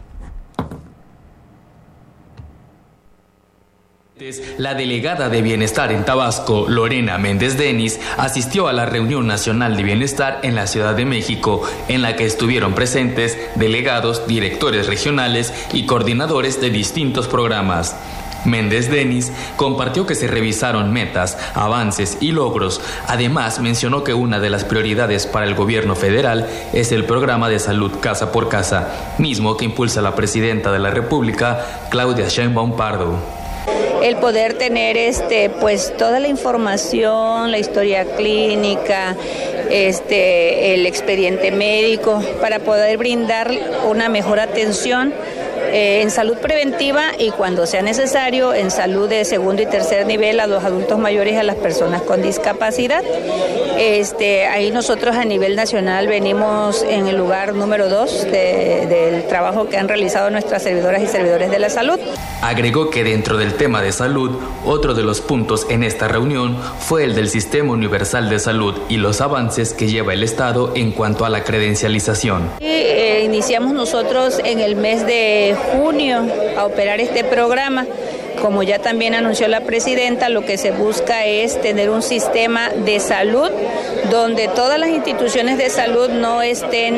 La delegada de Bienestar en Tabasco, Lorena Méndez Denis, asistió a la Reunión Nacional de Bienestar en la Ciudad de México, en la que estuvieron presentes delegados, directores regionales y coordinadores de distintos programas. Méndez Denis compartió que se revisaron metas, avances y logros. Además, mencionó que una de las prioridades para el gobierno federal es el programa de salud Casa por Casa, mismo que impulsa la presidenta de la República, Claudia Sheinbaum Pardo. El poder tener pues toda la información, la historia clínica, el expediente médico, para poder brindar una mejor atención en salud preventiva y, cuando sea necesario, en salud de segundo y tercer nivel a los adultos mayores y a las personas con discapacidad. Ahí nosotros a nivel nacional venimos en el lugar número 2 del trabajo que han realizado nuestras servidoras y servidores de la salud. Agregó que dentro del tema de salud, otro de los puntos en esta reunión fue el del Sistema Universal de Salud y los avances que lleva el Estado en cuanto a la credencialización. Iniciamos nosotros en el mes de junio a operar este programa. Como ya también anunció la presidenta, lo que se busca es tener un sistema de salud donde todas las instituciones de salud no estén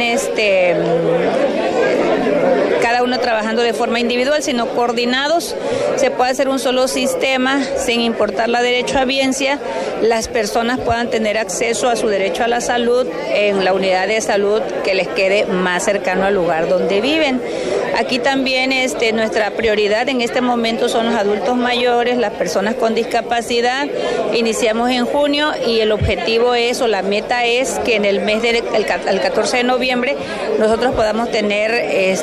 cada uno trabajando de forma individual, sino coordinados. Se puede hacer un solo sistema sin importar la derechohabiencia. Las personas puedan tener acceso a su derecho a la salud en la unidad de salud que les quede más cercano al lugar donde viven. Aquí también nuestra prioridad en este momento son los adultos mayores, las personas con discapacidad. Iniciamos en junio y el objetivo es, o la meta es, que en el mes del 14 de noviembre nosotros podamos tener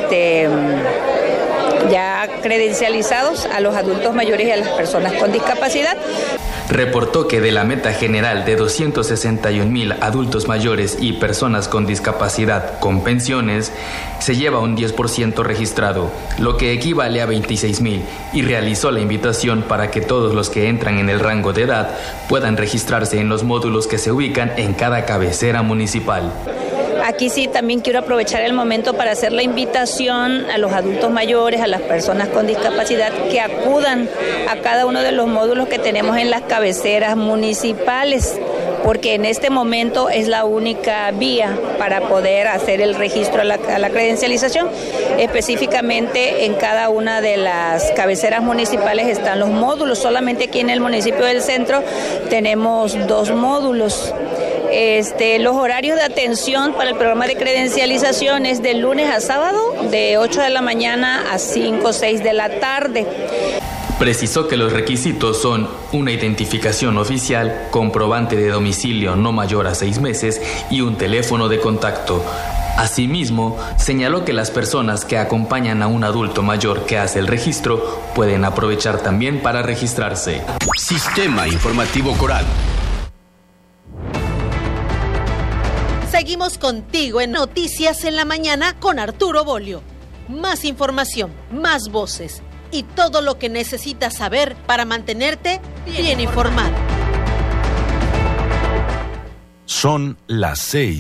ya credencializados a los adultos mayores y a las personas con discapacidad. Reportó que de la meta general de 261,000 adultos mayores y personas con discapacidad con pensiones, se lleva un 10% registrado, lo que equivale a 26,000, y realizó la invitación para que todos los que entran en el rango de edad puedan registrarse en los módulos que se ubican en cada cabecera municipal. Aquí sí también quiero aprovechar el momento para hacer la invitación a los adultos mayores, a las personas con discapacidad, que acudan a cada uno de los módulos que tenemos en las cabeceras municipales, porque en este momento es la única vía para poder hacer el registro a la credencialización. Específicamente en cada una de las cabeceras municipales están los módulos. Solamente aquí en el municipio del centro tenemos 2 módulos. Los horarios de atención para el programa de credencialización es de lunes a sábado, de 8 de la mañana a 5 o 6 de la tarde. Precisó que los requisitos son una identificación oficial, comprobante de domicilio no mayor a 6 meses y un teléfono de contacto. Asimismo, señaló que las personas que acompañan a un adulto mayor que hace el registro pueden aprovechar también para registrarse. Sistema Informativo Coral. Seguimos contigo en Noticias en la Mañana con Arturo Bolio. Más información, más voces y todo lo que necesitas saber para mantenerte bien informado. Son las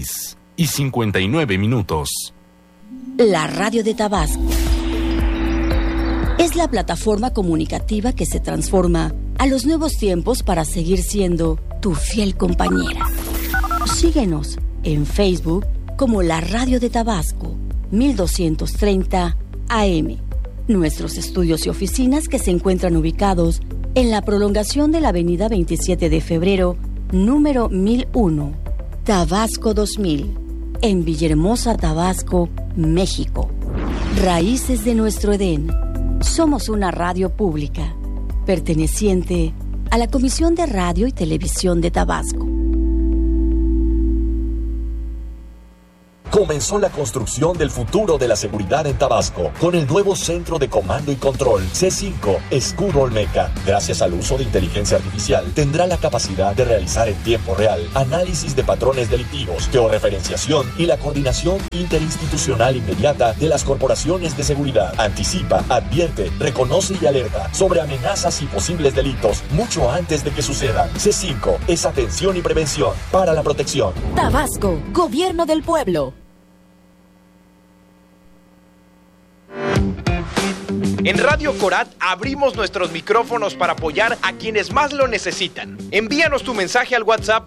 6:59. La Radio de Tabasco es la plataforma comunicativa que se transforma a los nuevos tiempos para seguir siendo tu fiel compañera. Síguenos en Facebook como La Radio de Tabasco, 1230 AM. Nuestros estudios y oficinas que se encuentran ubicados en la prolongación de la avenida 27 de febrero, número 1001, Tabasco 2000, en Villahermosa, Tabasco, México. Raíces de nuestro Edén. Somos una radio pública, perteneciente a la Comisión de Radio y Televisión de Tabasco. Comenzó la construcción del futuro de la seguridad en Tabasco con el nuevo Centro de Comando y Control C5 Escudo Olmeca. Gracias al uso de inteligencia artificial, tendrá la capacidad de realizar en tiempo real análisis de patrones delictivos, georreferenciación y la coordinación interinstitucional inmediata de las corporaciones de seguridad. Anticipa, advierte, reconoce y alerta sobre amenazas y posibles delitos mucho antes de que sucedan. C5 es atención y prevención para la protección. Tabasco, Gobierno del Pueblo. En Radio Corat abrimos nuestros micrófonos para apoyar a quienes más lo necesitan. Envíanos tu mensaje al WhatsApp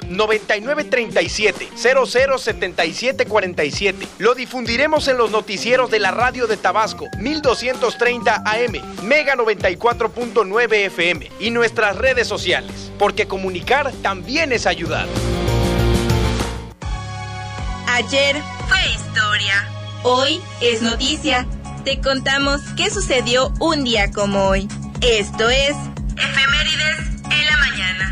9937-007747. Lo difundiremos en los noticieros de la Radio de Tabasco, 1230 AM, Mega 94.9 FM y nuestras redes sociales, porque comunicar también es ayudar. Ayer fue historia, hoy es noticia. Te contamos qué sucedió un día como hoy. Esto es Efemérides en la Mañana.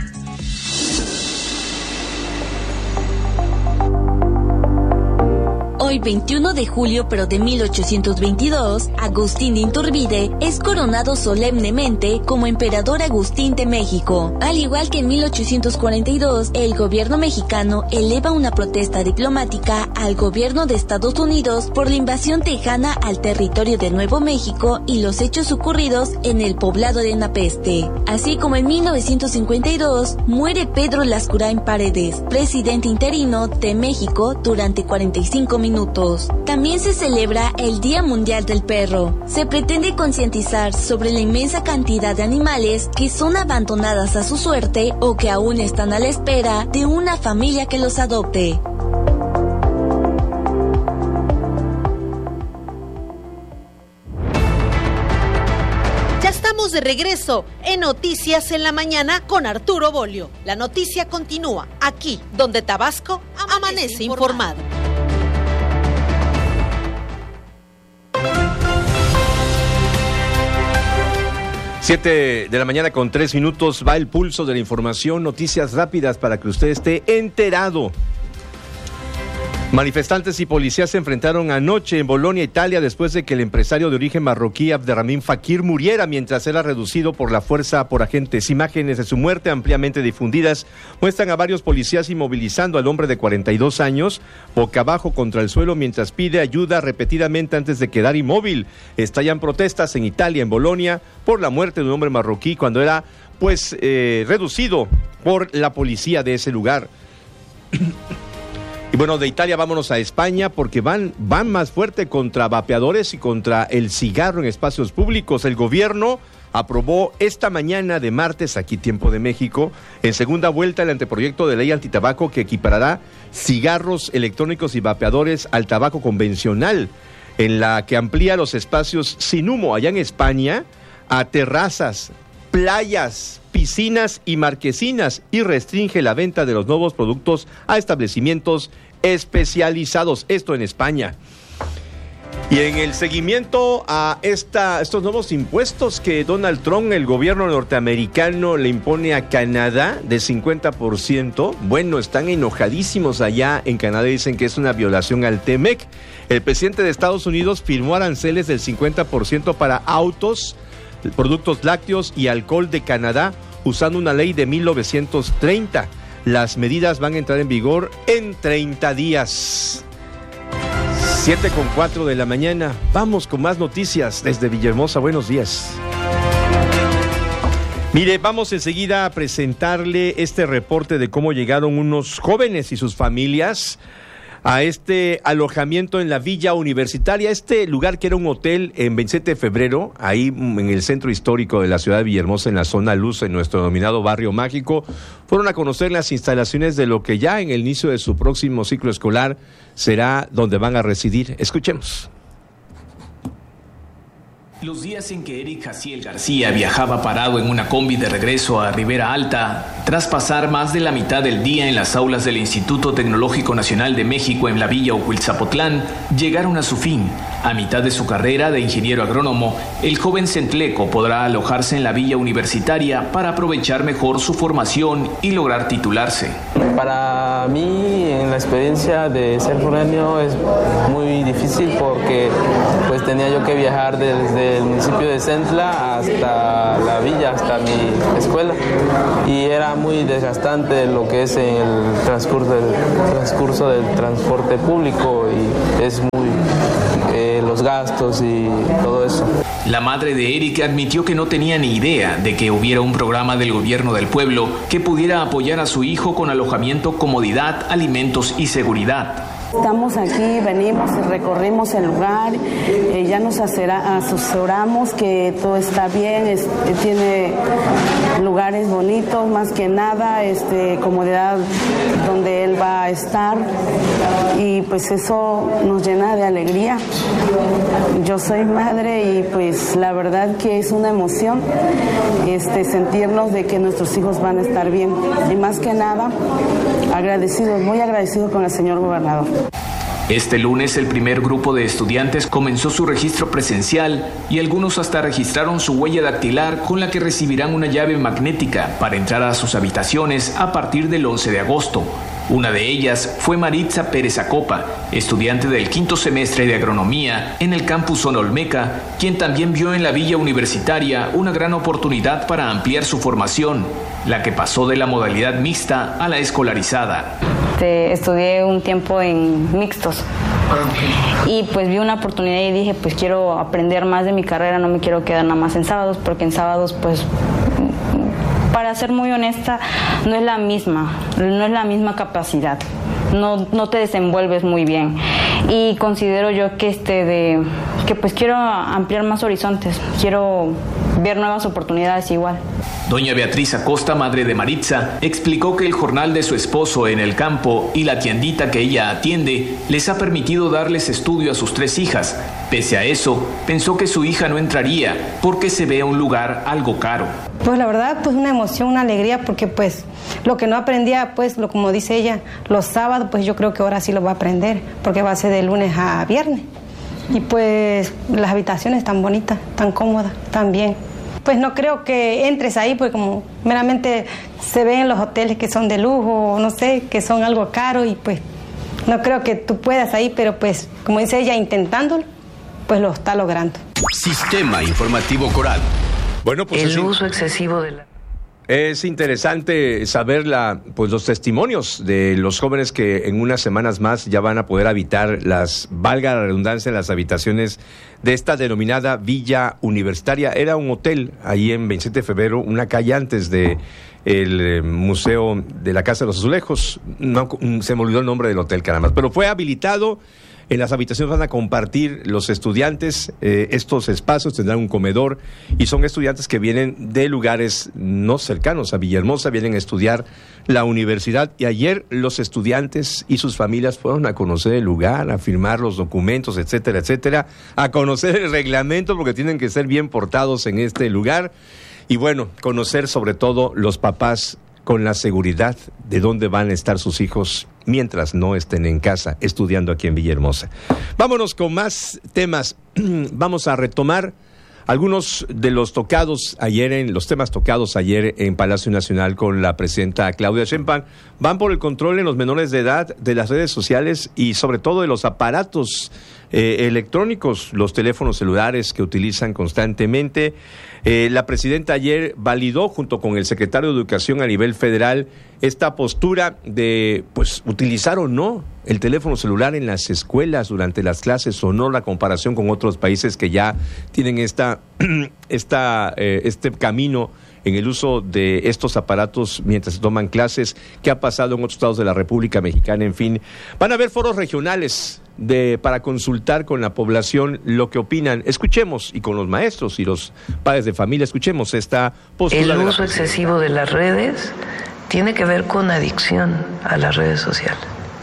Hoy 21 de julio, pero de 1822, Agustín de Iturbide es coronado solemnemente como emperador Agustín de México. Al igual que en 1842, el gobierno mexicano eleva una protesta diplomática al gobierno de Estados Unidos por la invasión tejana al territorio de Nuevo México y los hechos ocurridos en el poblado de Napeste. Así como en 1952, muere Pedro Lascurain Paredes, presidente interino de México durante 45 minutos. También se celebra el Día Mundial del Perro. Se pretende concientizar sobre la inmensa cantidad de animales que son abandonadas a su suerte o que aún están a la espera de una familia que los adopte. Ya estamos de regreso en Noticias en la Mañana con Arturo Bolio. La noticia continúa aquí, donde Tabasco amanece informado. 7 de la mañana con 3 minutos va el pulso de la información, noticias rápidas para que usted esté enterado. Manifestantes y policías se enfrentaron anoche en Bolonia, Italia, después de que el empresario de origen marroquí Abderrahmane Fakir muriera mientras era reducido por la fuerza por agentes. Imágenes de su muerte ampliamente difundidas muestran a varios policías inmovilizando al hombre de 42 años, boca abajo contra el suelo mientras pide ayuda repetidamente antes de quedar inmóvil. Estallan protestas en Italia, en Bolonia, por la muerte de un hombre marroquí cuando era, reducido por la policía de ese lugar. Y bueno, de Italia vámonos a España porque van más fuerte contra vapeadores y contra el cigarro en espacios públicos. El gobierno aprobó esta mañana de martes, aquí tiempo de México, en segunda vuelta el anteproyecto de ley antitabaco que equiparará cigarros electrónicos y vapeadores al tabaco convencional, en la que amplía los espacios sin humo allá en España a terrazas, playas, piscinas y marquesinas, y restringe la venta de los nuevos productos a establecimientos especializados, esto en España. Y en el seguimiento a estos nuevos impuestos que Donald Trump, el gobierno norteamericano, le impone a Canadá de 50%, bueno, están enojadísimos allá en Canadá, dicen que es una violación al TEMEC. El presidente de Estados Unidos firmó aranceles del 50% para autos, productos lácteos y alcohol de Canadá, usando una ley de 1930. Las medidas van a entrar en vigor en 30 días. 7:04 de la mañana. Vamos con más noticias desde Villahermosa. Buenos días. Mire, vamos enseguida a presentarle este reporte de cómo llegaron unos jóvenes y sus familias a este alojamiento en la Villa Universitaria, este lugar que era un hotel en 27 de febrero, ahí en el centro histórico de la ciudad de Villahermosa, en la zona Luz, en nuestro denominado Barrio Mágico. Fueron a conocer las instalaciones de lo que ya en el inicio de su próximo ciclo escolar será donde van a residir. Escuchemos. Los días en que Eric Jaciel García viajaba parado en una combi de regreso a Ribera Alta, tras pasar más de la mitad del día en las aulas del Instituto Tecnológico Nacional de México en la Villa Ocuilzapotlán, llegaron a su fin. A mitad de su carrera de ingeniero agrónomo, el joven centleco podrá alojarse en la Villa Universitaria para aprovechar mejor su formación y lograr titularse. Para mí, en la experiencia de ser foráneo es muy difícil porque pues tenía yo que viajar desde el municipio de Centla hasta la villa, hasta mi escuela, y era muy desgastante lo que es el transcurso del transporte público, y es muy los gastos y todo eso. La madre de Eric admitió que no tenía ni idea de que hubiera un programa del gobierno del pueblo que pudiera apoyar a su hijo con alojamiento, comodidad, alimentos y seguridad. Estamos aquí, venimos y recorrimos el lugar, ya nos asesoramos que todo está bien, tiene lugares bonitos, más que nada, comodidad donde él va a estar, y pues eso nos llena de alegría. Yo soy madre y pues la verdad que es una emoción sentirnos de que nuestros hijos van a estar bien, y más que nada agradecidos, muy agradecidos con el señor gobernador. Este lunes el primer grupo de estudiantes comenzó su registro presencial y algunos hasta registraron su huella dactilar con la que recibirán una llave magnética para entrar a sus habitaciones a partir del 11 de agosto. Una de ellas fue Maritza Pérez Acopa, estudiante del 5º semestre de agronomía en el campus Zona Olmeca, quien también vio en la Villa Universitaria una gran oportunidad para ampliar su formación, la que pasó de la modalidad mixta a la escolarizada. Estudié un tiempo en mixtos y pues vi una oportunidad y dije, pues quiero aprender más de mi carrera, no me quiero quedar nada más en sábados, porque en sábados pues, para ser muy honesta, no es la misma capacidad, no te desenvuelves muy bien, y considero yo que que pues quiero ampliar más horizontes, quiero ver nuevas oportunidades igual. Doña Beatriz Acosta, madre de Maritza, explicó que el jornal de su esposo en el campo y la tiendita que ella atiende les ha permitido darles estudio a sus 3 hijas. Pese a eso, pensó que su hija no entraría porque se ve un lugar algo caro. Pues la verdad, pues una emoción, una alegría, porque pues lo que no aprendía, pues como dice ella, los sábados, pues yo creo que ahora sí lo va a aprender, porque va a ser de lunes a viernes. Y pues las habitaciones tan bonitas, tan cómodas, tan bien. Pues no creo que entres ahí, pues como meramente se ve en los hoteles que son de lujo, no sé, que son algo caro, y pues no creo que tú puedas ahí, pero pues como dice ella, intentándolo, pues lo está logrando. Sistema Informativo Coral. Bueno, pues el uso excesivo de la... Es interesante saber los testimonios de los jóvenes que en unas semanas más ya van a poder habitar valga la redundancia, las habitaciones de esta denominada Villa Universitaria. Era un hotel ahí en 27 de febrero, una calle antes de el Museo de la Casa de los Azulejos. No, se me olvidó el nombre del hotel, caramba. Pero fue habilitado En las habitaciones van a compartir los estudiantes estos espacios, tendrán un comedor y son estudiantes que vienen de lugares no cercanos a Villahermosa, vienen a estudiar la universidad y ayer los estudiantes y sus familias fueron a conocer el lugar, a firmar los documentos, etcétera, etcétera, a conocer el reglamento porque tienen que ser bien portados en este lugar y bueno, conocer sobre todo los papás con la seguridad de dónde van a estar sus hijos mientras no estén en casa estudiando aquí en Villahermosa. Vámonos con más temas. Vamos a retomar algunos de los temas tocados ayer en Palacio Nacional con la presidenta Claudia Sheinbaum. Van por el control en los menores de edad de las redes sociales y sobre todo de los aparatos electrónicos, los teléfonos celulares que utilizan constantemente. La presidenta ayer validó junto con el secretario de Educación a nivel federal esta postura de utilizar o no el teléfono celular en las escuelas durante las clases o no, la comparación con otros países que ya tienen este camino en el uso de estos aparatos mientras se toman clases. ¿Qué ha pasado en otros estados de la República Mexicana? En fin, van a haber foros regionales para consultar con la población lo que opinan. Escuchemos, y con los maestros y los padres de familia, escuchemos esta postura. El uso excesivo de las redes tiene que ver con adicción a las redes sociales.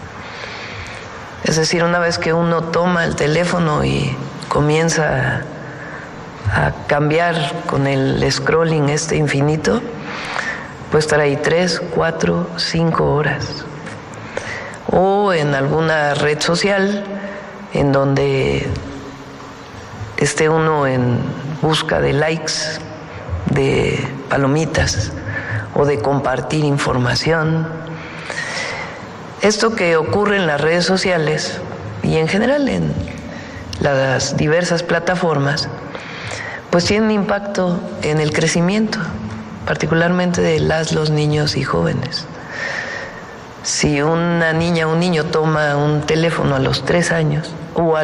Es decir, una vez que uno toma el teléfono y comienza a cambiar con el scrolling infinito, puede estar ahí 3, 4, 5 horas. O en alguna red social en donde esté uno en busca de likes, de palomitas o de compartir información. Esto que ocurre en las redes sociales y en general en las diversas plataformas, pues tiene un impacto en el crecimiento, particularmente de los niños y jóvenes. Si una niña o un niño toma un teléfono a los 3 años o a